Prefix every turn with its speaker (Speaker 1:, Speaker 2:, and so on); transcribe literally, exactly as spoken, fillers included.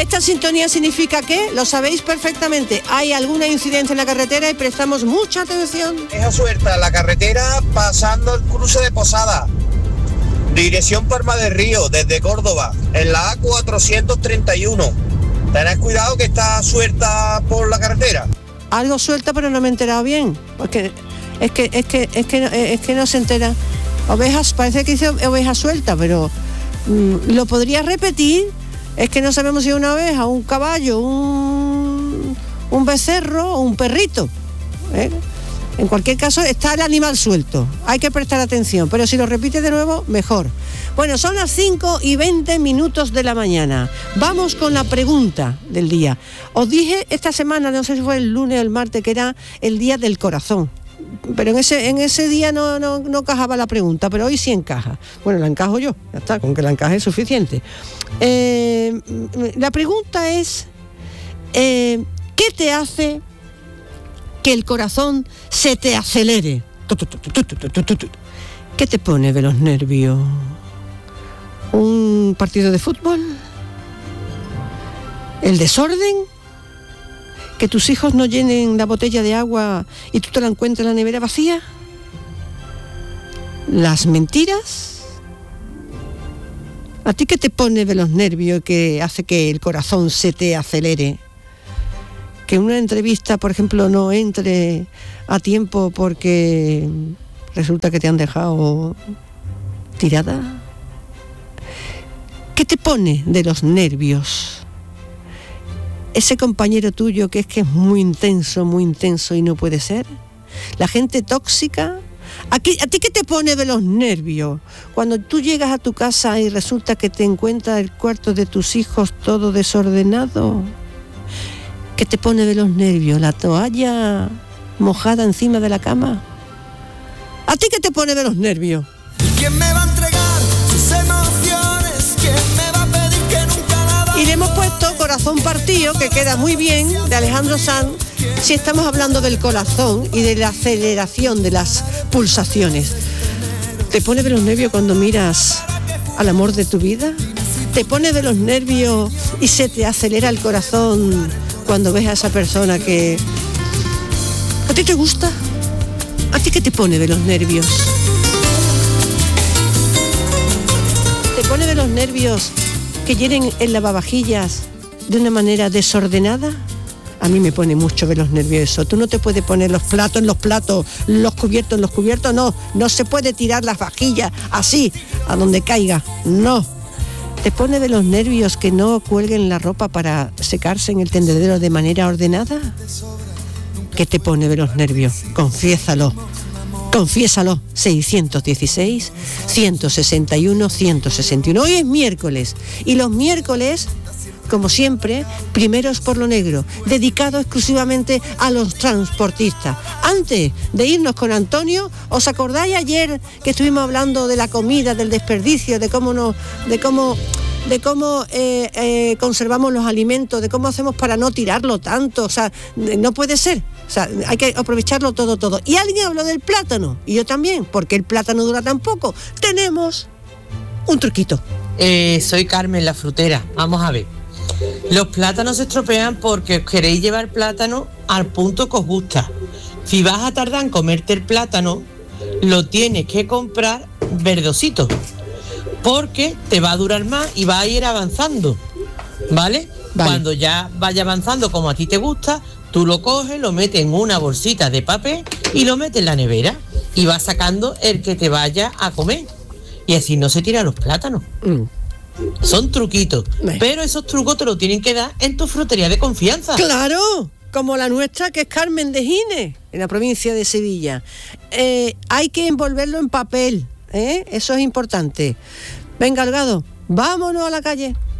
Speaker 1: Esta sintonía significa que, lo sabéis perfectamente, hay alguna incidencia en la carretera y prestamos mucha atención.
Speaker 2: Deja suelta la carretera pasando el cruce de Posada, dirección Palma del Río, desde Córdoba, en la A cuatrocientos treinta y uno. Tened cuidado que está suelta por la carretera.
Speaker 1: Algo suelta, pero no me he enterado bien, porque es que es que es que es que no se entera. Ovejas, parece que dice oveja suelta, pero mmm, lo podría repetir. Es que no sabemos si es una oveja, un caballo, un, un becerro o un perrito, ¿eh? En cualquier caso está el animal suelto, hay que prestar atención, pero si lo repite de nuevo, mejor. Bueno, son las cinco y veinte minutos de la mañana. Vamos con la pregunta del día. Os dije esta semana, no sé si fue el lunes o el martes, que era el día del corazón. Pero en ese en ese día no, no, no encajaba la pregunta, pero hoy sí encaja. Bueno, la encajo yo, ya está, con que la encaje es suficiente. Eh, la pregunta es, eh, ¿qué te hace que el corazón se te acelere? ¿Qué te pone de los nervios? ¿Un partido de fútbol? ¿El desorden? ¿Que tus hijos no llenen la botella de agua y tú te la encuentres en la nevera vacía? ¿Las mentiras? ¿A ti qué te pone de los nervios y que hace que el corazón se te acelere? Que una entrevista, por ejemplo, no entre a tiempo porque resulta que te han dejado tirada. ¿Qué te pone de los nervios? Ese compañero tuyo que es que es muy intenso, muy intenso y no puede ser. La gente tóxica. ¿A, qué, ¿A ti qué te pone de los nervios? Cuando tú llegas a tu casa y resulta que te encuentras el cuarto de tus hijos todo desordenado. ¿Qué te pone de los nervios? ¿La toalla mojada encima de la cama? ¿A ti qué te pone de los nervios?
Speaker 3: ¿Quién me va a entregar sus emociones? ¿Quién me va a pedir que nunca nada?
Speaker 1: Y le hemos puesto Corazón Partido, que queda muy bien, de Alejandro Sanz, si estamos hablando del corazón y de la aceleración de las pulsaciones. ¿Te pone de los nervios cuando miras al amor de tu vida? ¿Te pone de los nervios y se te acelera el corazón cuando ves a esa persona que a ti te gusta? ¿A ti qué te pone de los nervios? ¿Te pone de los nervios que llenen el lavavajillas de una manera desordenada? A mí me pone mucho de los nervios eso. Tú no te puedes poner los platos en los platos, los cubiertos en los cubiertos, no. No se puede tirar las vajillas así, a donde caiga, no. ¿Te pone de los nervios que no cuelguen la ropa para secarse en el tendedero de manera ordenada? ¿Qué te pone de los nervios? Confiésalo. Confiésalo. seiscientos dieciséis, ciento sesenta y uno, ciento sesenta y uno. Hoy es miércoles y los miércoles, como siempre, primeros por lo negro, dedicado exclusivamente a los transportistas. Antes de irnos con Antonio, ¿os acordáis ayer que estuvimos hablando de la comida, del desperdicio, de cómo no, de cómo, de cómo eh, eh, conservamos los alimentos, de cómo hacemos para no tirarlo tanto? O sea, no puede ser. O sea, hay que aprovecharlo todo, todo. Y alguien habló del plátano, y yo también, porque el plátano dura tan poco. Tenemos un truquito.
Speaker 4: Eh, soy Carmen, la frutera. Vamos a ver. Los plátanos se estropean porque os queréis llevar plátano al punto que os gusta. Si vas a tardar en comerte el plátano, lo tienes que comprar verdosito, porque te va a durar más y va a ir avanzando, ¿vale? Vale. Cuando ya vaya avanzando como a ti te gusta, tú lo coges, lo metes en una bolsita de papel y lo metes en la nevera y vas sacando el que te vaya a comer. Y así no se tiran los plátanos. Mm. Son truquitos, eh. pero esos trucos te los tienen que dar en tu frutería de confianza.
Speaker 1: ¡Claro! Como la nuestra, que es Carmen de Gines, en la provincia de Sevilla. Eh, hay que envolverlo en papel, ¿eh? Eso es importante. Venga, Holgado, vámonos a la calle.